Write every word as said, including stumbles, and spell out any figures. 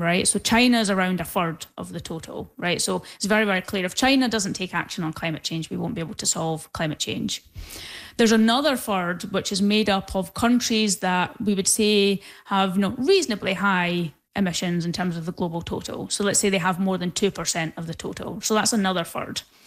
right? So China is around a third of the total, right? So it's very, very clear. If China doesn't take action on climate change, we won't be able to solve climate change. There's another third, which is made up of countries that we would say have, you know, reasonably high emissions in terms of the global total. So let's say they have more than two percent of the total. So that's another third.